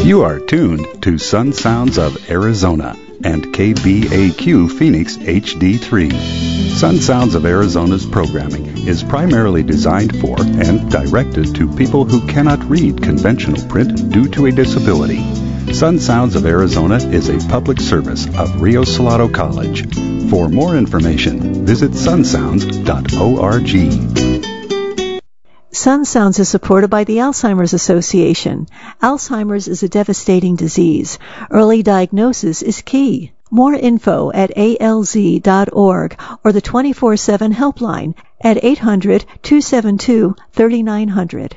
You are tuned to Sun Sounds of Arizona and KBAQ Phoenix HD3. Sun Sounds of Arizona's programming is primarily designed for and directed to people who cannot read conventional print due to a disability. Sun Sounds of Arizona is a public service of Rio Salado College. For more information, visit sunsounds.org. Sun Sounds is supported by the Alzheimer's Association. Alzheimer's is a devastating disease. Early diagnosis is key. More info at alz.org or the 24/7 helpline at 800-272-3900.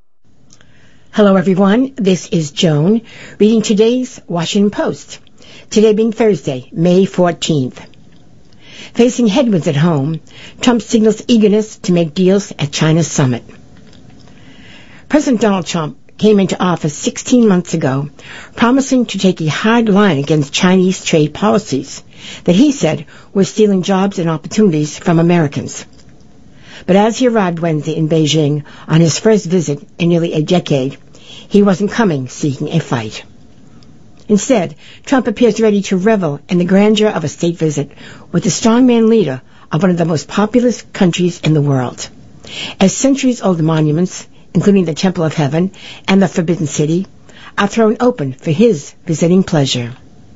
Hello everyone, this is Joan reading today's Washington Post. Today being Thursday, May 14th. Facing headwinds at home, Trump signals eagerness to make deals at China's summit. President Donald Trump came into office 16 months ago, promising to take a hard line against Chinese trade policies that he said were stealing jobs and opportunities from Americans. But as he arrived Wednesday in Beijing on his first visit in nearly a decade, he wasn't coming seeking a fight. Instead, Trump appears ready to revel in the grandeur of a state visit with the strongman leader of one of the most populous countries in the world. As centuries-old monuments, including the Temple of Heaven and the Forbidden City, are thrown open for his visiting pleasure.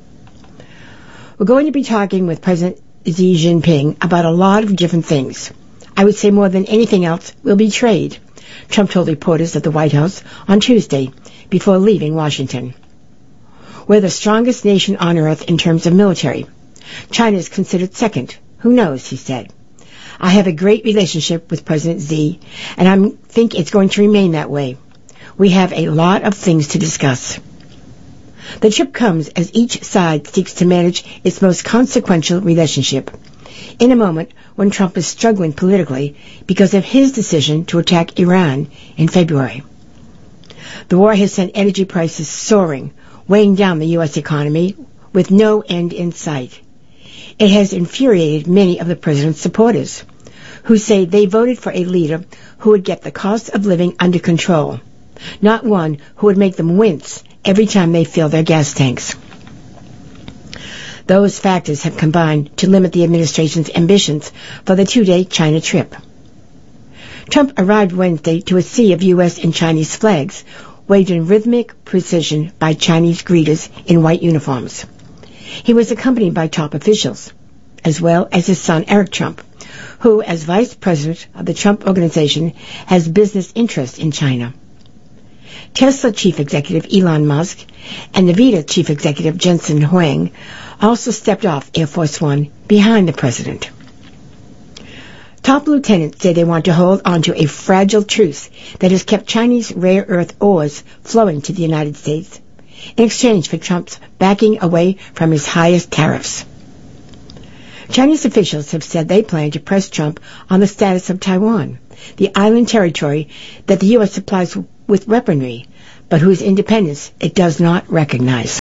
We're going to be talking with President Xi Jinping about a lot of different things. I would say more than anything else will be trade, Trump told reporters at the White House on Tuesday before leaving Washington. We're the strongest nation on earth in terms of military. China is considered second. Who knows, he said. I have a great relationship with President Xi, and I think it's going to remain that way. We have a lot of things to discuss. The trip comes as each side seeks to manage its most consequential relationship, in a moment when Trump is struggling politically because of his decision to attack Iran in February. The war has sent energy prices soaring, weighing down the U.S. economy with no end in sight. It has infuriated many of the president's supporters, who say they voted for a leader who would get the cost of living under control, not one who would make them wince every time they fill their gas tanks. Those factors have combined to limit the administration's ambitions for the two-day China trip. Trump arrived Wednesday to a sea of U.S. and Chinese flags, waved in rhythmic precision by Chinese greeters in white uniforms. He was accompanied by top officials, as well as his son Eric Trump, who, as vice president of the Trump Organization, has business interests in China. Tesla chief executive Elon Musk and Nvidia chief executive Jensen Huang also stepped off Air Force One behind the president. Top lieutenants say they want to hold on to a fragile truce that has kept Chinese rare earth ores flowing to the United States in exchange for Trump's backing away from his highest tariffs. Chinese officials have said they plan to press Trump on the status of Taiwan, the island territory that the U.S. supplies with weaponry, but whose independence it does not recognize.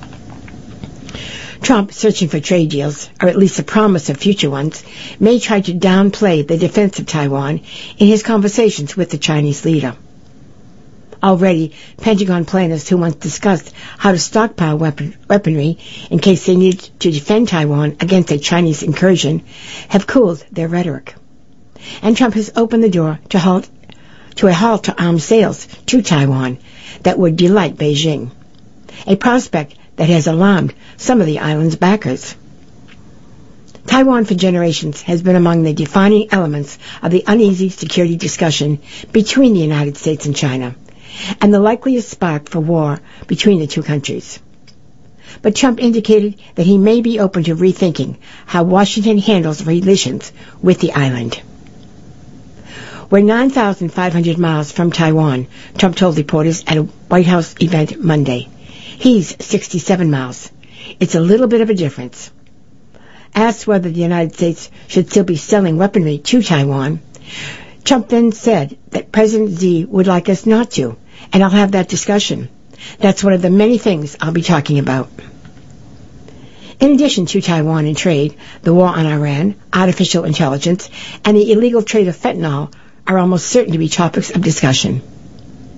Trump, searching for trade deals, or at least the promise of future ones, may try to downplay the defense of Taiwan in his conversations with the Chinese leader. Already, Pentagon planners who once discussed how to stockpile weaponry in case they need to defend Taiwan against a Chinese incursion have cooled their rhetoric. And Trump has opened the door to a halt to arms sales to Taiwan that would delight Beijing, a prospect that has alarmed some of the island's backers. Taiwan for generations has been among the defining elements of the uneasy security discussion between the United States and China, and the likeliest spark for war between the two countries. But Trump indicated that he may be open to rethinking how Washington handles relations with the island. We're 9,500 miles from Taiwan, Trump told reporters at a White House event Monday. He's 67 miles. It's a little bit of a difference. Asked whether the United States should still be selling weaponry to Taiwan, Trump then said that President Xi would like us not to, and I'll have that discussion. That's one of the many things I'll be talking about. In addition to Taiwan and trade, the war on Iran, artificial intelligence, and the illegal trade of fentanyl are almost certain to be topics of discussion.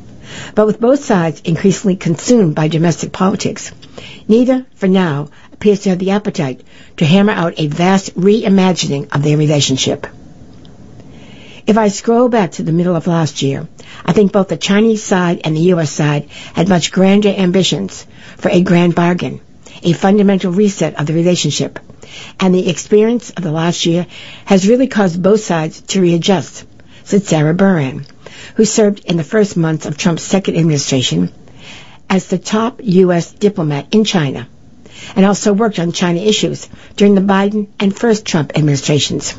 But with both sides increasingly consumed by domestic politics, neither, for now, appears to have the appetite to hammer out a vast reimagining of their relationship. If I scroll back to the middle of last year, I think both the Chinese side and the U.S. side had much grander ambitions for a grand bargain, a fundamental reset of the relationship, and the experience of the last year has really caused both sides to readjust, said Sarah Buran, who served in the first months of Trump's second administration as the top U.S. diplomat in China, and also worked on China issues during the Biden and first Trump administrations.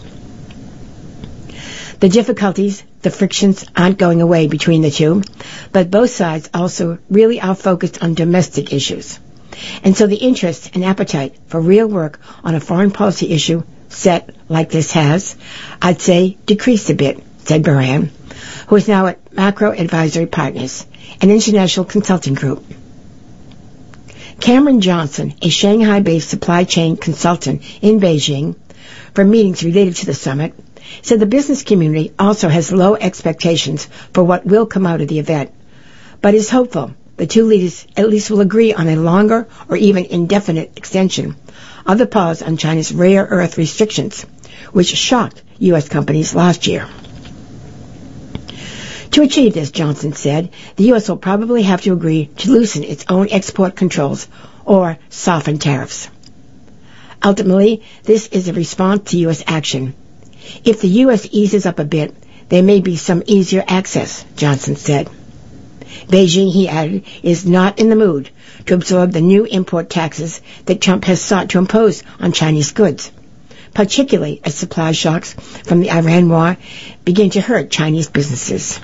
The difficulties, the frictions aren't going away between the two, but both sides also really are focused on domestic issues. And so the interest and appetite for real work on a foreign policy issue set like this has, I'd say, decreased a bit, said Buran, who is now at Macro Advisory Partners, an international consulting group. Cameron Johnson, a Shanghai-based supply chain consultant in Beijing for meetings related to the summit, said the business community also has low expectations for what will come out of the event, but is hopeful the two leaders at least will agree on a longer or even indefinite extension of the pause on China's rare earth restrictions, which shocked U.S. companies last year. To achieve this, Johnson said, the U.S. will probably have to agree to loosen its own export controls or soften tariffs. Ultimately, this is a response to U.S. action. If the U.S. eases up a bit, there may be some easier access, Johnson said. Beijing, he added, is not in the mood to absorb the new import taxes that Trump has sought to impose on Chinese goods, particularly as supply shocks from the Iran war begin to hurt Chinese businesses.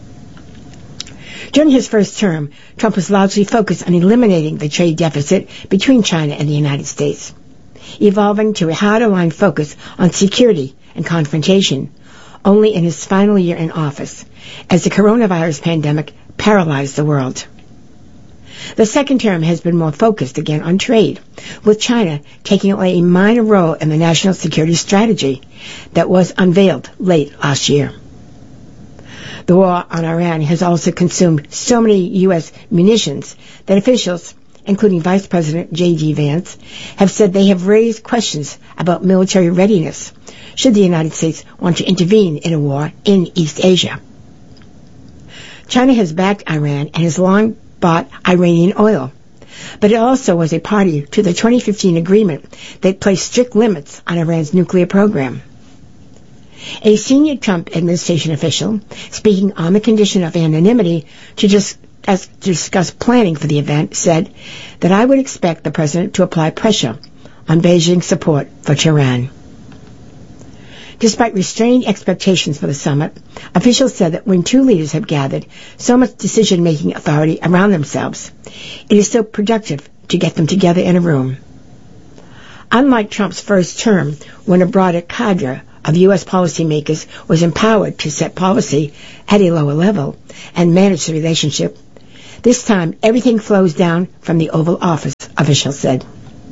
During his first term, Trump was largely focused on eliminating the trade deficit between China and the United States, evolving to a hard-aligned focus on security and confrontation only in his final year in office, as the coronavirus pandemic paralyzed the world. The second term has been more focused again on trade, with China taking only a minor role in the national security strategy that was unveiled late last year. The war on Iran has also consumed so many U.S. munitions that officials, including Vice President J.D. Vance, have said they have raised questions about military readiness should the United States want to intervene in a war in East Asia. China has backed Iran and has long bought Iranian oil, but it also was a party to the 2015 agreement that placed strict limits on Iran's nuclear program. A senior Trump administration official, speaking on the condition of anonymity to discuss planning for the event, said that I would expect the president to apply pressure on Beijing's support for Tehran. Despite restrained expectations for the summit, officials said that when two leaders have gathered so much decision-making authority around themselves, it is so productive to get them together in a room. Unlike Trump's first term, when a broader cadre of U.S. policymakers was empowered to set policy at a lower level and manage the relationship, this time everything flows down from the Oval Office, officials said.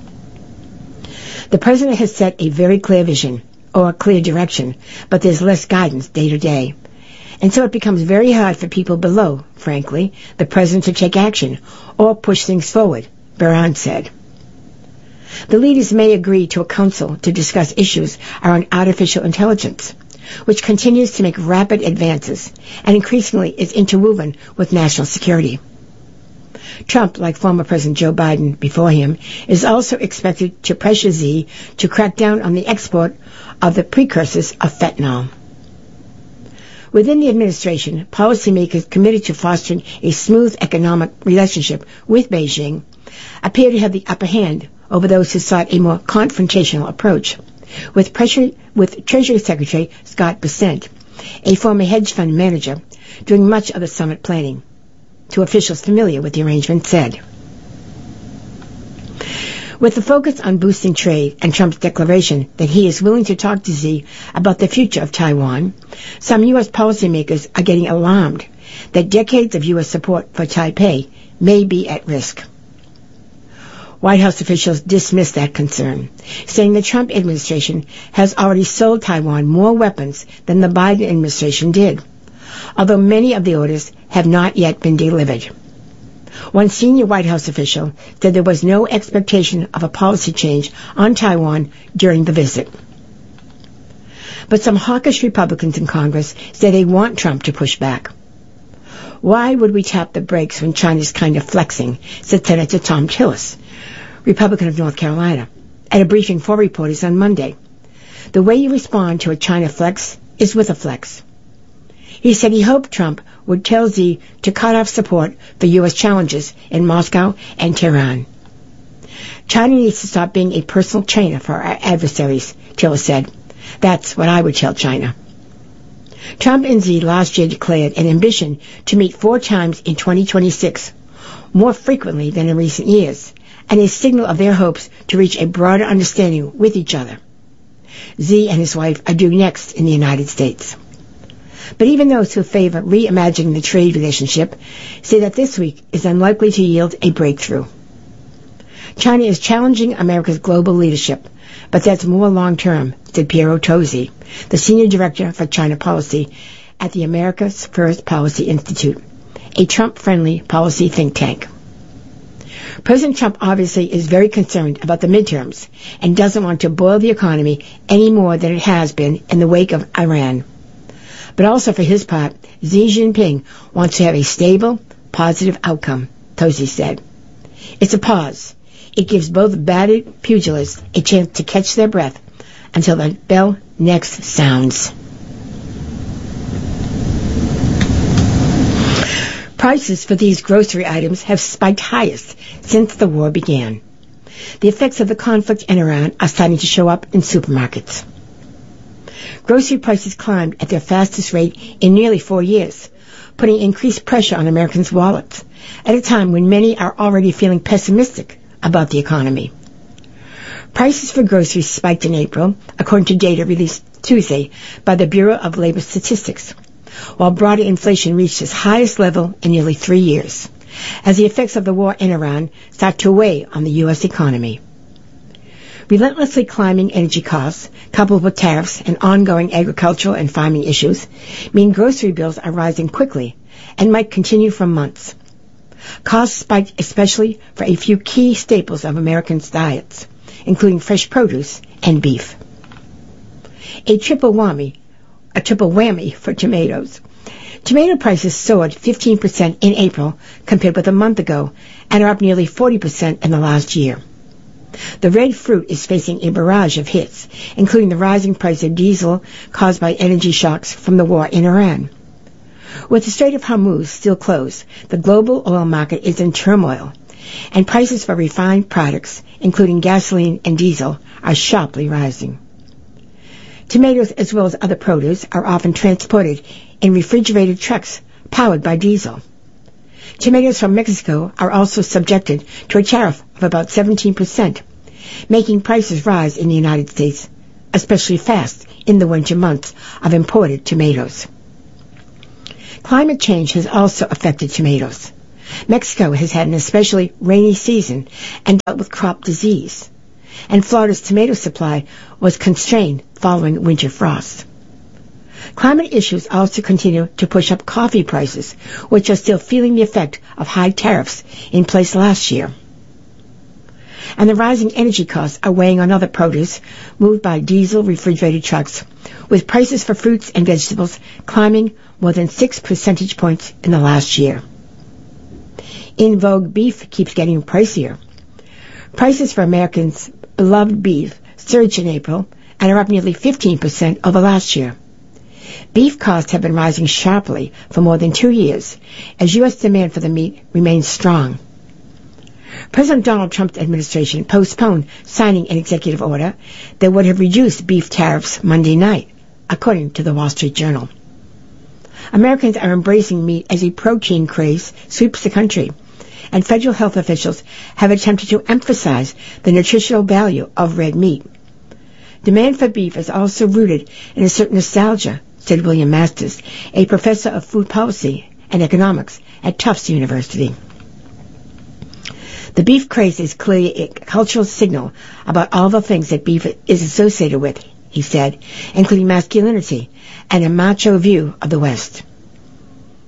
The president has set a very clear vision, or a clear direction, but there's less guidance day to day. And so it becomes very hard for people below, frankly, the president to take action or push things forward, Buran said. The leaders may agree to a council to discuss issues around artificial intelligence, which continues to make rapid advances and increasingly is interwoven with national security. Trump, like former President Joe Biden before him, is also expected to pressure Xi to crack down on the export of the precursors of fentanyl. Within the administration, policymakers committed to fostering a smooth economic relationship with Beijing appear to have the upper hand over those who sought a more confrontational approach, with Treasury Secretary Scott Bessent, a former hedge fund manager, doing much of the summit planning, to officials familiar with the arrangement said. With the focus on boosting trade and Trump's declaration that he is willing to talk to Xi about the future of Taiwan, some U.S. policymakers are getting alarmed that decades of U.S. support for Taipei may be at risk. White House officials dismissed that concern, saying the Trump administration has already sold Taiwan more weapons than the Biden administration did, although many of the orders have not yet been delivered. One senior White House official said there was no expectation of a policy change on Taiwan during the visit. But some hawkish Republicans in Congress say they want Trump to push back. Why would we tap the brakes when China's kind of flexing, said Senator Thom Tillis, Republican of North Carolina, at a briefing for reporters on Monday. The way you respond to a China flex is with a flex. He said he hoped Trump would tell Xi to cut off support for U.S. challenges in Moscow and Tehran. China needs to stop being a personal trainer for our adversaries, Tillis said. That's what I would tell China. Trump and Xi last year declared an ambition to meet 4 times in 2026, more frequently than in recent years, and a signal of their hopes to reach a broader understanding with each other. Xi and his wife are due next in the United States. But even those who favor reimagining the trade relationship say that this week is unlikely to yield a breakthrough. China is challenging America's global leadership, but that's more long-term, said Piero Tosi, the Senior Director for China Policy at the America's First Policy Institute, a Trump-friendly policy think tank. President Trump obviously is very concerned about the midterms and doesn't want to boil the economy any more than it has been in the wake of Iran. But also for his part, Xi Jinping wants to have a stable, positive outcome, Tosi said. It's a pause. It gives both battered pugilists a chance to catch their breath until the bell next sounds. Prices for these grocery items have spiked highest since the war began. The effects of the conflict in Iran are starting to show up in supermarkets. Grocery prices climbed at their fastest rate in nearly 4 years, putting increased pressure on Americans' wallets at a time when many are already feeling pessimistic about the economy. Prices for groceries spiked in April, according to data released Tuesday by the Bureau of Labor Statistics, while broader inflation reached its highest level in nearly 3 years, as the effects of the war in Iran start to weigh on the U.S. economy. Relentlessly climbing energy costs, coupled with tariffs and ongoing agricultural and farming issues, mean grocery bills are rising quickly and might continue for months. Costs spiked especially for a few key staples of Americans' diets, including fresh produce and beef. A triple whammy for tomatoes. Tomato prices soared 15% in April compared with a month ago and are up nearly 40% in the last year. The red fruit is facing a barrage of hits, including the rising price of diesel caused by energy shocks from the war in Iran. With the Strait of Hormuz still closed, the global oil market is in turmoil, and prices for refined products, including gasoline and diesel, are sharply rising. Tomatoes, as well as other produce, are often transported in refrigerated trucks powered by diesel. Tomatoes from Mexico are also subjected to a tariff of about 17%, making prices rise in the United States, especially fast in the winter months of imported tomatoes. Climate change has also affected tomatoes. Mexico has had an especially rainy season and dealt with crop disease, and Florida's tomato supply was constrained following winter frosts. Climate issues also continue to push up coffee prices, which are still feeling the effect of high tariffs in place last year. And the rising energy costs are weighing on other produce moved by diesel refrigerated trucks, with prices for fruits and vegetables climbing more than 6 percentage points in the last year. In vogue beef keeps getting pricier. Prices for Americans' beloved beef surged in April and are up nearly 15% over last year. Beef costs have been rising sharply for more than 2 years as U.S. demand for the meat remains strong. President Donald Trump's administration postponed signing an executive order that would have reduced beef tariffs Monday night, according to the Wall Street Journal. Americans are embracing meat as a protein craze sweeps the country, and federal health officials have attempted to emphasize the nutritional value of red meat. Demand for beef is also rooted in a certain nostalgia, said William Masters, a professor of food policy and economics at Tufts University. The beef craze is clearly a cultural signal about all the things that beef is associated with, he said, including masculinity and a macho view of the West.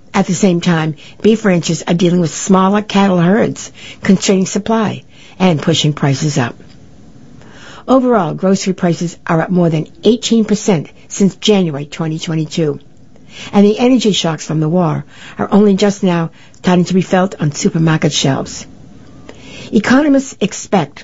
At the same time, beef ranchers are dealing with smaller cattle herds, constraining supply and pushing prices up. Overall, grocery prices are up more than 18% since January 2022. And the energy shocks from the war are only just now starting to be felt on supermarket shelves. Economists expect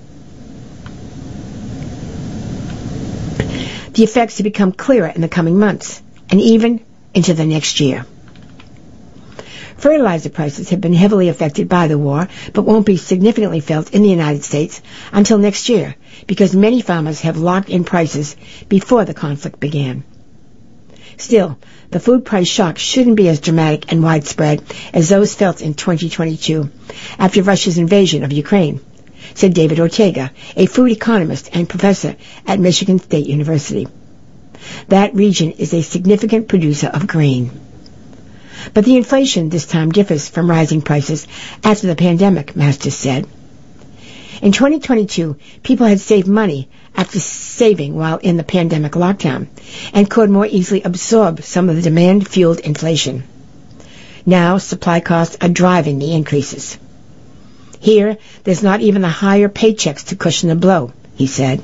the effects to become clearer in the coming months and even into the next year. Fertilizer prices have been heavily affected by the war, but won't be significantly felt in the United States until next year, because many farmers have locked in prices before the conflict began. Still, the food price shock shouldn't be as dramatic and widespread as those felt in 2022 after Russia's invasion of Ukraine, said David Ortega, a food economist and professor at Michigan State University. That region is a significant producer of grain. But the inflation this time differs from rising prices after the pandemic, Masters said. In 2022, people had saved money after saving while in the pandemic lockdown and could more easily absorb some of the demand-fueled inflation. Now, supply costs are driving the increases. Here, there's not even the higher paychecks to cushion the blow, he said.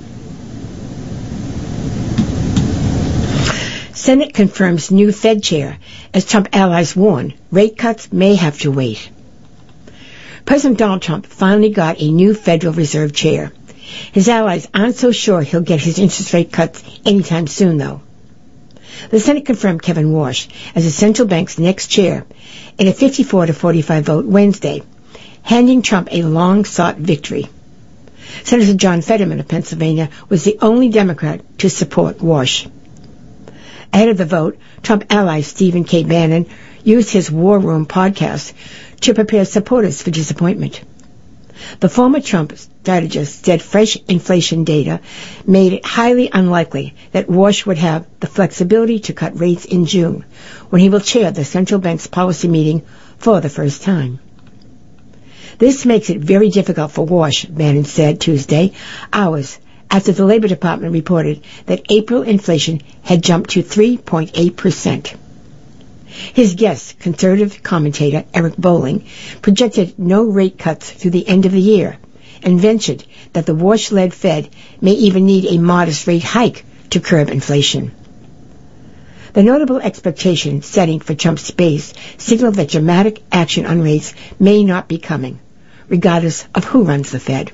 Senate confirms new Fed chair as Trump allies warn rate cuts may have to wait. President Donald Trump finally got a new Federal Reserve chair. His allies aren't so sure he'll get his interest rate cuts anytime soon, though. The Senate confirmed Kevin Warsh as the central bank's next chair in a 54-45 vote Wednesday, handing Trump a long-sought victory. Senator John Fetterman of Pennsylvania was the only Democrat to support Warsh. Ahead of the vote, Trump ally Stephen K. Bannon used his War Room podcast to prepare supporters for disappointment. The former Trump strategist said fresh inflation data made it highly unlikely that Warsh would have the flexibility to cut rates in June, when he will chair the central bank's policy meeting for the first time. This makes it very difficult for Warsh, Bannon said Tuesday, hours after the Labor Department reported that April inflation had jumped to 3.8%. His guest, conservative commentator Eric Bolling, projected no rate cuts through the end of the year and ventured that the Warsh-led Fed may even need a modest rate hike to curb inflation. The notable expectation setting for Trump's base signaled that dramatic action on rates may not be coming, regardless of who runs the Fed.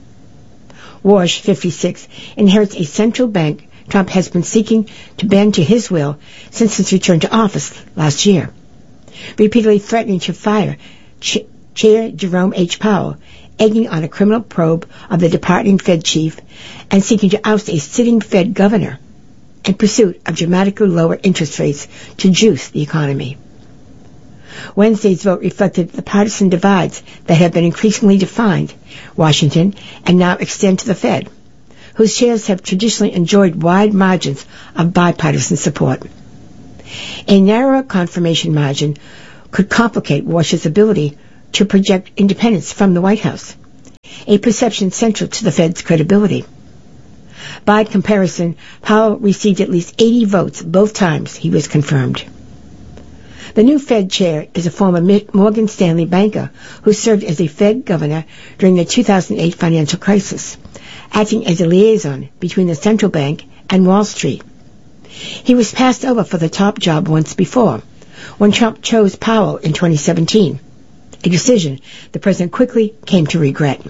Warsh, 56, inherits a central bank Trump has been seeking to bend to his will since his return to office last year, repeatedly threatening to fire Chair Jerome H. Powell, egging on a criminal probe of the departing Fed chief, and seeking to oust a sitting Fed governor in pursuit of dramatically lower interest rates to juice the economy. Wednesday's vote reflected the partisan divides that have been increasingly defined Washington and now extend to the Fed, whose chairs have traditionally enjoyed wide margins of bipartisan support. A narrower confirmation margin could complicate Warsh's ability to project independence from the White House, a perception central to the Fed's credibility. By comparison, Powell received at least 80 votes both times he was confirmed. The new Fed chair is a former Morgan Stanley banker who served as a Fed governor during the 2008 financial crisis, acting as a liaison between the central bank and Wall Street. He was passed over for the top job once before, when Trump chose Powell in 2017, a decision the president quickly came to regret.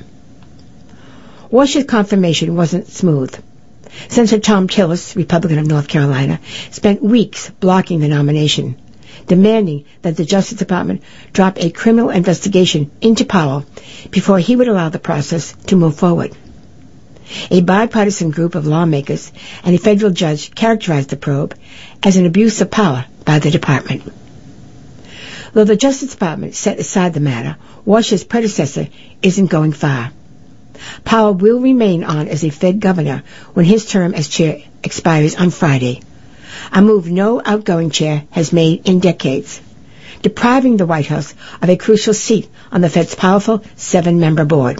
Warsh's confirmation wasn't smooth. Senator Thom Tillis, Republican of North Carolina, spent weeks blocking the nomination, demanding that the Justice Department drop a criminal investigation into Powell before he would allow the process to move forward. A bipartisan group of lawmakers and a federal judge characterized the probe as an abuse of power by the department. Though the Justice Department set aside the matter, Warsh's predecessor isn't going far. Powell will remain on as a Fed governor when his term as chair expires on Friday, a move no outgoing chair has made in decades, depriving the White House of a crucial seat on the Fed's powerful 7-member board.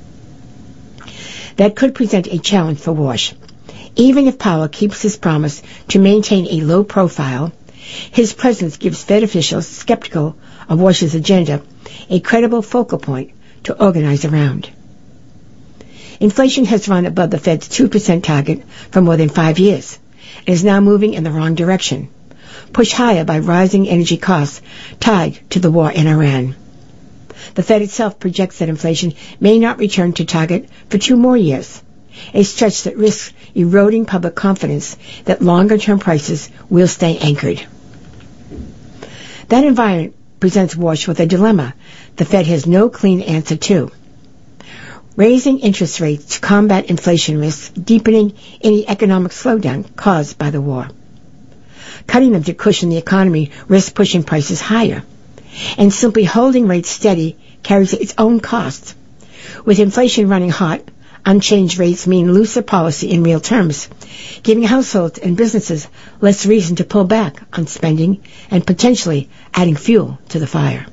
That could present a challenge for Warsh. Even if Powell keeps his promise to maintain a low profile, his presence gives Fed officials skeptical of Walsh's agenda a credible focal point to organize around. Inflation has run above the Fed's 2% target for more than 5 years and is now moving in the wrong direction, pushed higher by rising energy costs tied to the war in Iran. The Fed itself projects that inflation may not return to target for 2 more years, a stretch that risks eroding public confidence that longer-term prices will stay anchored. That environment presents Walsh with a dilemma the Fed has no clean answer to. Raising interest rates to combat inflation risks deepening any economic slowdown caused by the war. Cutting them to cushion the economy risks pushing prices higher. And simply holding rates steady carries its own costs. With inflation running hot, unchanged rates mean looser policy in real terms, giving households and businesses less reason to pull back on spending and potentially adding fuel to the fire.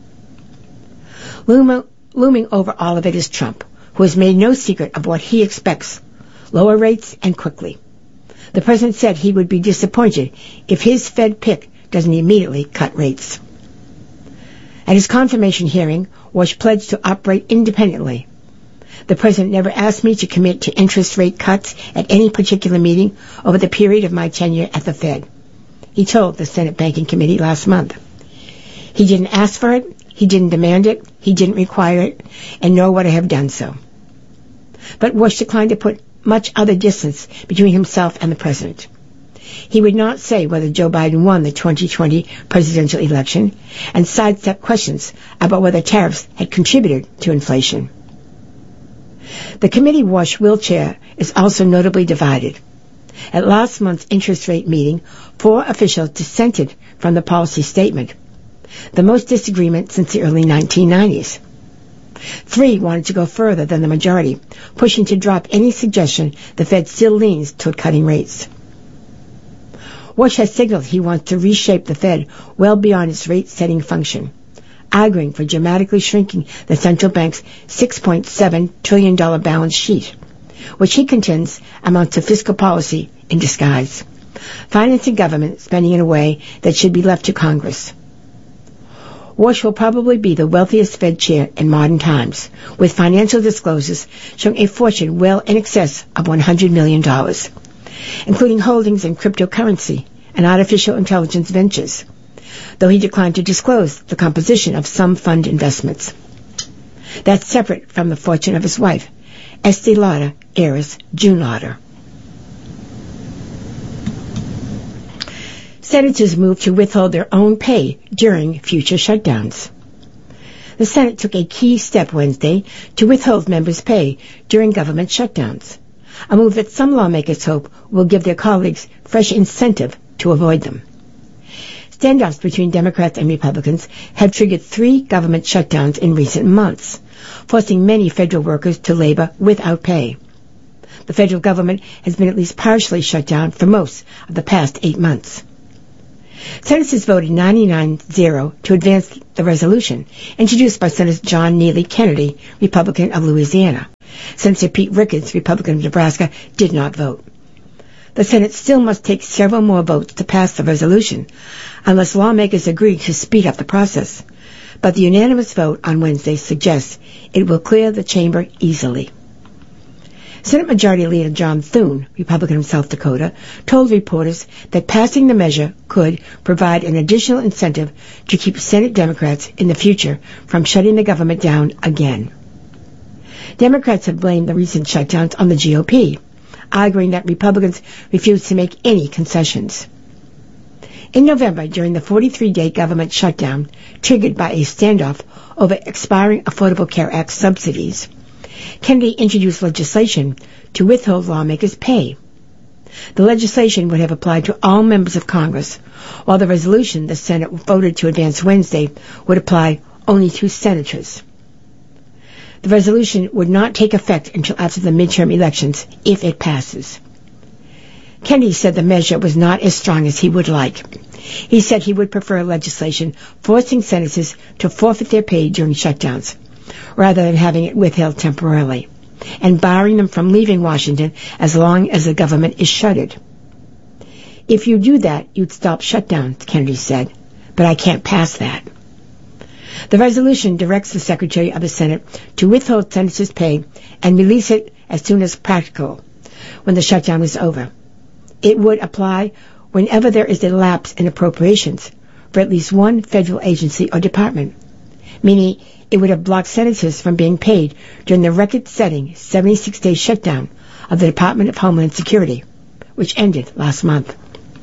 Looming over all of it is Trump, who has made no secret of what he expects: lower rates and quickly. The president said he would be disappointed if his Fed pick doesn't immediately cut rates. At his confirmation hearing, Walsh pledged to operate independently. The president never asked me to commit to interest rate cuts at any particular meeting over the period of my tenure at the Fed, he told the Senate Banking Committee last month. He didn't ask for it, he didn't demand it, he didn't require it, and nor would I have done so. But Walsh declined to put much other distance between himself and the president. He would not say whether Joe Biden won the 2020 presidential election and sidestep questions about whether tariffs had contributed to inflation. The committee Walsh will chair is also notably divided. At last month's interest rate meeting, 4 officials dissented from the policy statement, the most disagreement since the early 1990s. 3 wanted to go further than the majority, pushing to drop any suggestion the Fed still leans toward cutting rates. Walsh has signaled he wants to reshape the Fed well beyond its rate-setting function, arguing for dramatically shrinking the central bank's $6.7 trillion balance sheet, which he contends amounts to fiscal policy in disguise, financing government spending in a way that should be left to Congress. Walsh will probably be the wealthiest Fed chair in modern times, with financial disclosures showing a fortune well in excess of $100 million, including holdings in cryptocurrency and artificial intelligence ventures, though he declined to disclose the composition of some fund investments. That's separate from the fortune of his wife, Estee Lauder heiress June Lauder. Senators moved to withhold their own pay during future shutdowns. The Senate took a key step Wednesday to withhold members' pay during government shutdowns, a move that some lawmakers hope will give their colleagues fresh incentive to avoid them. Standoffs between Democrats and Republicans have triggered 3 government shutdowns in recent months, forcing many federal workers to labor without pay. The federal government has been at least partially shut down for most of the past 8 months. Senators voted 99-0 to advance the resolution, introduced by Senator John Neely Kennedy, Republican of Louisiana. Senator Pete Ricketts, Republican of Nebraska, did not vote. The Senate still must take several more votes to pass the resolution, unless lawmakers agree to speed up the process. But the unanimous vote on Wednesday suggests it will clear the chamber easily. Senate Majority Leader John Thune, Republican of South Dakota, told reporters that passing the measure could provide an additional incentive to keep Senate Democrats in the future from shutting the government down again. Democrats have blamed the recent shutdowns on the GOP, arguing that Republicans refused to make any concessions. In November, during the 43-day government shutdown triggered by a standoff over expiring Affordable Care Act subsidies, Kennedy introduced legislation to withhold lawmakers' pay. The legislation would have applied to all members of Congress, while the resolution the Senate voted to advance Wednesday would apply only to senators. The resolution would not take effect until after the midterm elections if it passes. Kennedy said the measure was not as strong as he would like. He said he would prefer legislation forcing senators to forfeit their pay during shutdowns, rather than having it withheld temporarily, and barring them from leaving Washington as long as the government is shuttered. If you do that, you'd stop shutdowns, Kennedy said. But I can't pass that. The resolution directs the Secretary of the Senate to withhold senators' pay and release it as soon as practical when the shutdown is over. It would apply whenever there is a lapse in appropriations for at least one federal agency or department, meaning it would have blocked senators from being paid during the record-setting 76-day shutdown of the Department of Homeland Security, which ended last month.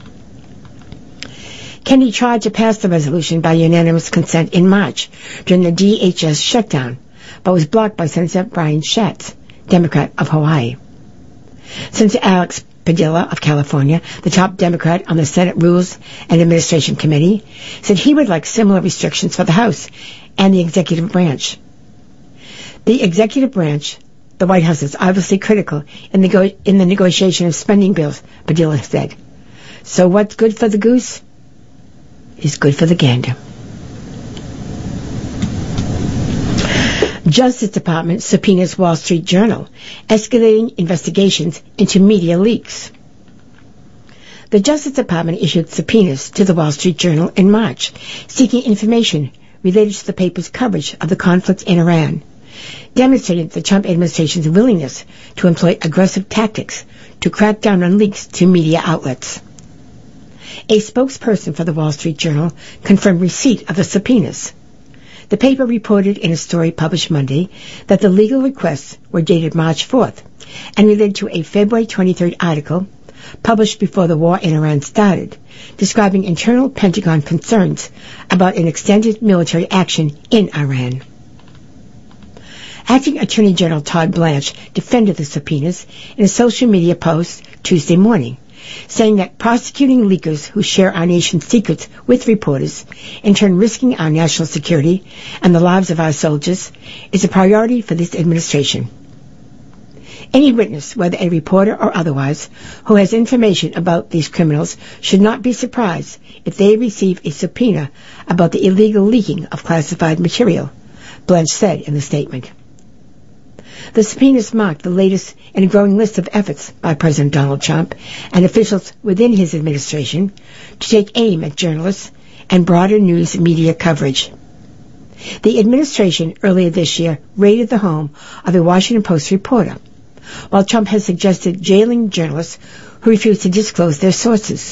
Kennedy tried to pass the resolution by unanimous consent in March during the DHS shutdown, but was blocked by Senator Brian Schatz, Democrat of Hawaii. Senator Alex Padilla of California, the top Democrat on the Senate Rules and Administration Committee, said he would like similar restrictions for the House and the executive branch. The executive branch, the White House, is obviously critical in the negotiation of spending bills, Padilla said. So what's good for the goose is good for the gander. Justice Department subpoenas Wall Street Journal, escalating investigations into media leaks. The Justice Department issued subpoenas to the Wall Street Journal in March, seeking information related to the paper's coverage of the conflict in Iran, demonstrating the Trump administration's willingness to employ aggressive tactics to crack down on leaks to media outlets. A spokesperson for the Wall Street Journal confirmed receipt of the subpoenas. The paper reported in a story published Monday that the legal requests were dated March 4th and related to a February 23rd article published before the war in Iran started, describing internal Pentagon concerns about an extended military action in Iran. Acting Attorney General Todd Blanche defended the subpoenas in a social media post Tuesday morning, saying that prosecuting leakers who share our nation's secrets with reporters, in turn risking our national security and the lives of our soldiers, is a priority for this administration. Any witness, whether a reporter or otherwise, who has information about these criminals should not be surprised if they receive a subpoena about the illegal leaking of classified material, Blanche said in the statement. The subpoenas marked the latest in a growing list of efforts by President Donald Trump and officials within his administration to take aim at journalists and broader news media coverage. The administration earlier this year raided the home of a Washington Post reporter, while Trump has suggested jailing journalists who refuse to disclose their sources.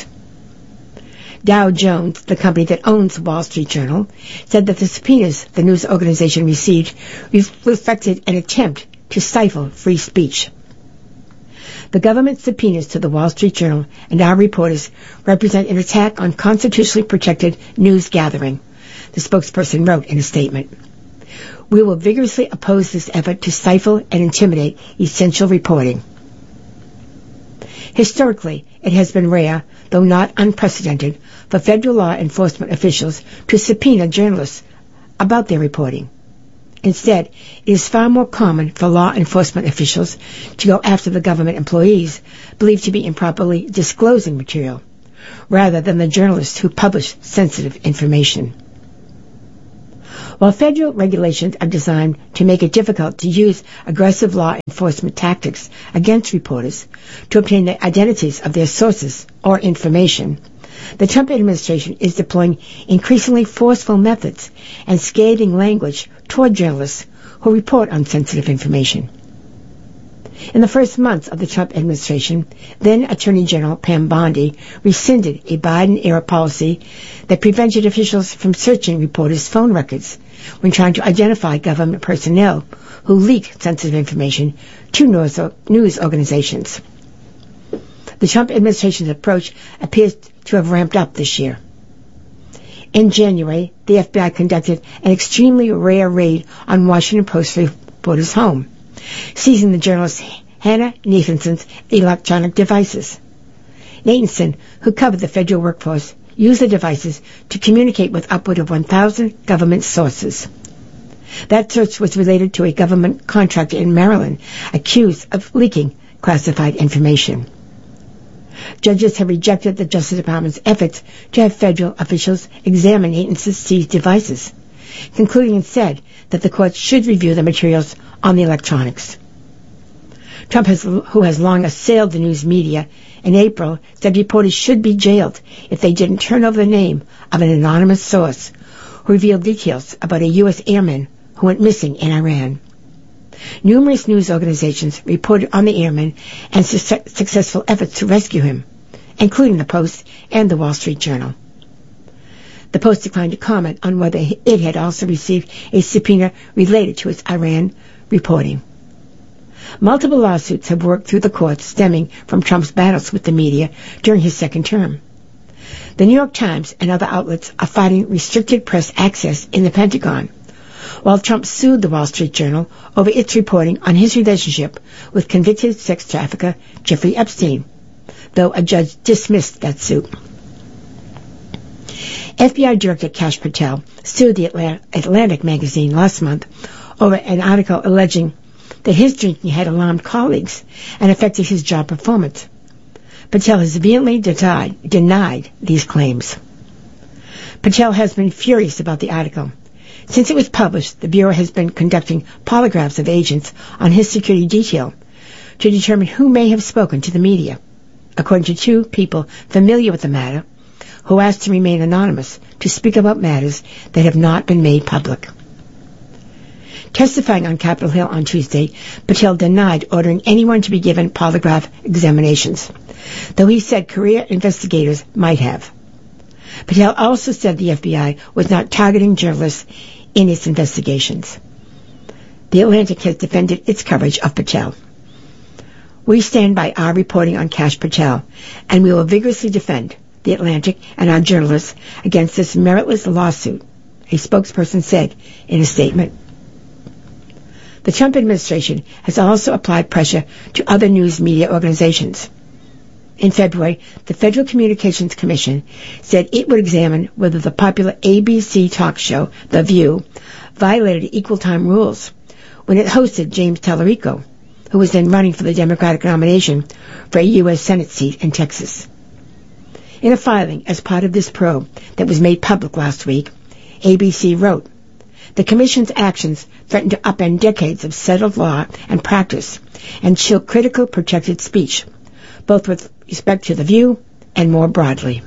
Dow Jones, the company that owns Wall Street Journal, said that the subpoenas the news organization received reflected an attempt to stifle free speech. The government subpoenas to the Wall Street Journal and our reporters represent an attack on constitutionally protected news gathering, the spokesperson wrote in a statement. We will vigorously oppose this effort to stifle and intimidate essential reporting. Historically, it has been rare, though not unprecedented, for federal law enforcement officials to subpoena journalists about their reporting. Instead, it is far more common for law enforcement officials to go after the government employees believed to be improperly disclosing material, rather than the journalists who publish sensitive information. While federal regulations are designed to make it difficult to use aggressive law enforcement tactics against reporters to obtain the identities of their sources or information, the Trump administration is deploying increasingly forceful methods and scathing language toward journalists who report on sensitive information. In the first months of the Trump administration, then Attorney General Pam Bondi rescinded a Biden-era policy that prevented officials from searching reporters' phone records when trying to identify government personnel who leaked sensitive information to news organizations. The Trump administration's approach appears to have ramped up this year. In January, the FBI conducted an extremely rare raid on Washington Post reporter's home, seizing the journalist Hannah Nathanson's electronic devices. Nathanson, who covered the federal workforce, used the devices to communicate with upward of 1,000 government sources. That search was related to a government contractor in Maryland accused of leaking classified information. Judges have rejected the Justice Department's efforts to have federal officials examine Nathanson's seized devices, concluding instead that the court should review the materials on the electronics. Trump, who has long assailed the news media, in April said reporters should be jailed if they didn't turn over the name of an anonymous source who revealed details about a U.S. airman who went missing in Iran. Numerous news organizations reported on the airman and successful efforts to rescue him, including the Post and the Wall Street Journal. The Post declined to comment on whether it had also received a subpoena related to its Iran reporting. Multiple lawsuits have worked through the courts stemming from Trump's battles with the media during his second term. The New York Times and other outlets are fighting restricted press access in the Pentagon, while Trump sued the Wall Street Journal over its reporting on his relationship with convicted sex trafficker Jeffrey Epstein, though a judge dismissed that suit. FBI Director Kash Patel sued the Atlantic magazine last month over an article alleging that his drinking had alarmed colleagues and affected his job performance. Patel has vehemently denied these claims. Patel has been furious about the article. Since it was published, the Bureau has been conducting polygraphs of agents on his security detail to determine who may have spoken to the media, according to two people familiar with the matter who asked to remain anonymous to speak about matters that have not been made public. Testifying on Capitol Hill on Tuesday, Patel denied ordering anyone to be given polygraph examinations, though he said career investigators might have. Patel also said the FBI was not targeting journalists in its investigations. The Atlantic has defended its coverage of Patel. We stand by our reporting on Kash Patel, and we will vigorously defend the Atlantic and our journalists against this meritless lawsuit, a spokesperson said in a statement. The Trump administration has also applied pressure to other news media organizations. In February, the Federal Communications Commission said it would examine whether the popular ABC talk show, The View, violated equal time rules when it hosted James Tallarico, who was then running for the Democratic nomination for a U.S. Senate seat in Texas. In a filing as part of this probe that was made public last week, ABC wrote, "The Commission's actions threaten to upend decades of settled law and practice and chill critical protected speech, both with respect to The View and more broadly."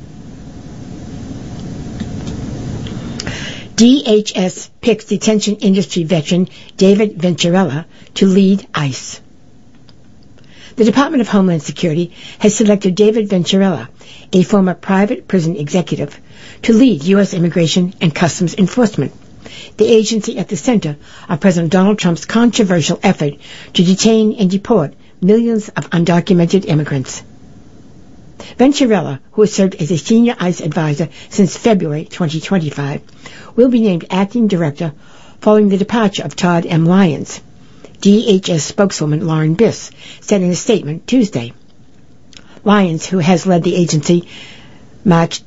DHS picks detention industry veteran David Venturella to lead ICE. The Department of Homeland Security has selected David Venturella, a former private prison executive, to lead U.S. Immigration and Customs Enforcement, the agency at the center of President Donald Trump's controversial effort to detain and deport millions of undocumented immigrants. Venturella, who has served as a senior ICE advisor since February 2025, will be named acting director following the departure of Todd M. Lyons. DHS spokeswoman Lauren Biss said in a statement Tuesday. Lyons, who has led the agency March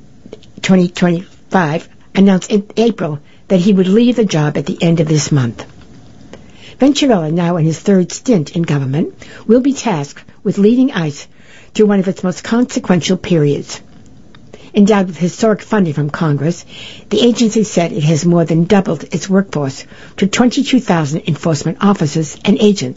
2025, announced in April that he would leave the job at the end of this month. Venturella, now in his third stint in government, will be tasked with leading ICE through one of its most consequential periods. Endowed with historic funding from Congress, the agency said it has more than doubled its workforce to 22,000 enforcement officers and agents.